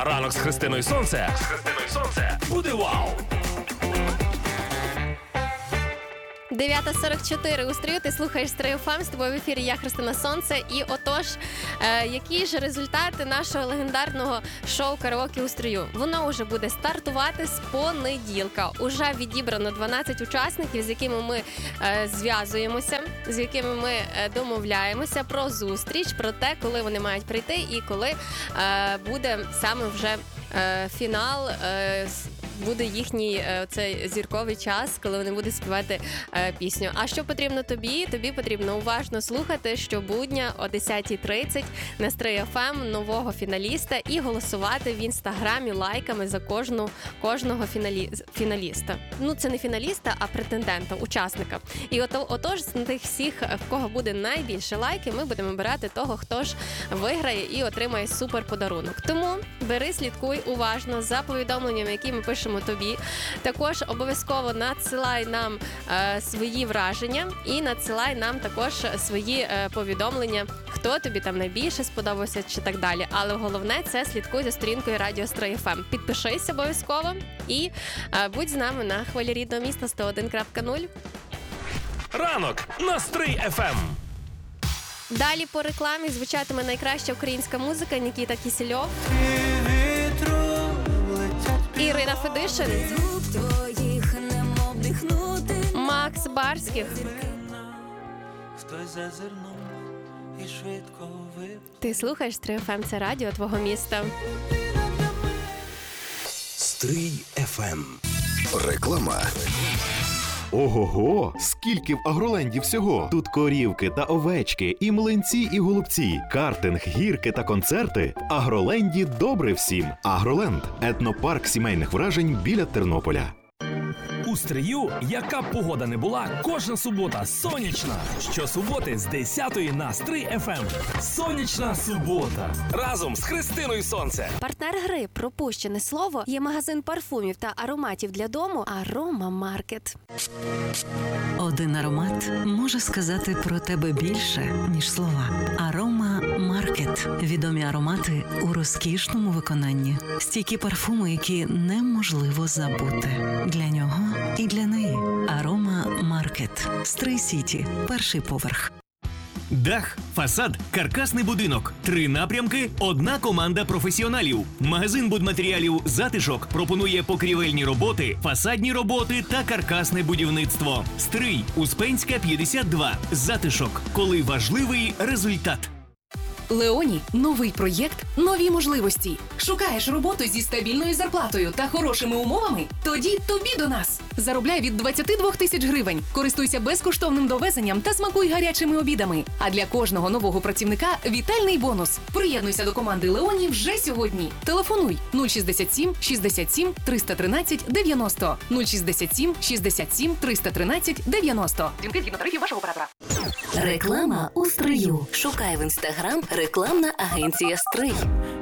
Ранок з Христиною Сонце. Буде вау! 9:44 у Стрию, ти слухаєш Стрию ФМ, з тобою в ефірі я, Христина Сонце. І отож, які ж результати нашого легендарного шоу «Караоке у Стрию»? Воно вже буде стартувати з понеділка. Уже відібрано 12 учасників, з якими ми зв'язуємося, з якими ми домовляємося про зустріч, про те, коли вони мають прийти і коли буде саме вже фінал, буде їхній цей зірковий час, коли вони будуть співати пісню. А що потрібно тобі? Тобі потрібно уважно слухати щобудня о 10:30 на Стрий ФМ нового фіналіста і голосувати в інстаграмі лайками за кожного фіналіста. Ну, це не фіналіста, а претендента, учасника. І отож, з тих всіх, в кого буде найбільше лайків, ми будемо обирати того, хто ж виграє і отримає супер подарунок. Тому бери, слідкуй уважно за повідомленнями, які ми пишемо тобі. Також обов'язково надсилай нам свої враження і надсилай нам також свої повідомлення, хто тобі там найбільше сподобався чи так далі. Але головне – це слідкуй за сторінкою Радіо Стрий ФМ. Підпишись обов'язково і будь з нами на хвилі рідного міста 101.0. Ранок на Стрий ФМ. Далі по рекламі звучатиме найкраща українська музика Нікіта Кісельов, Ірина Федишин, Макс Барських. Ти слухаєш Стрий ФМ, це радіо твого міста. Стрий ФМ. Реклама. Ого-го! Скільки в Агроленді всього! Тут корівки та овечки, і млинці, і голубці, картинг, гірки та концерти. В Агроленді добре всім. Агроленд – етнопарк сімейних вражень біля Тернополя. У Стрию, яка б погода не була, кожна субота сонячна. Щосуботи з 10-ї на Стрий ФМ. Сонячна субота. Разом з Христиною Сонце. Партнер гри «Пропущене слово» є магазин парфумів та ароматів для дому «Арома Маркет». Один аромат може сказати про тебе більше, ніж слова. «Арома Маркет» – відомі аромати у розкішному виконанні. Стійкі парфуми, які неможливо забути. Для нього і для неї. «Арома Маркет». Стрий Сіті. Перший поверх. Дах, фасад, каркасний будинок. 3 напрямки, одна команда професіоналів. Магазин будматеріалів «Затишок» пропонує покрівельні роботи, фасадні роботи та каркасне будівництво. Стрий, Успенська, 52. «Затишок». Коли важливий результат. Леоні – новий проєкт, нові можливості. Шукаєш роботу зі стабільною зарплатою та хорошими умовами? Тоді тобі до нас. Заробляй від 22 тисяч гривень, користуйся безкоштовним довезенням та смакуй гарячими обідами. А для кожного нового працівника – вітальний бонус. Приєднуйся до команди Леоні вже сьогодні. Телефонуй 067 67 313 90. 067 67 313 90. Дзвінки згідно тарифів вашого оператора. Реклама у Стрию. Шукай в інстаграм рекламна агенція «Стрий».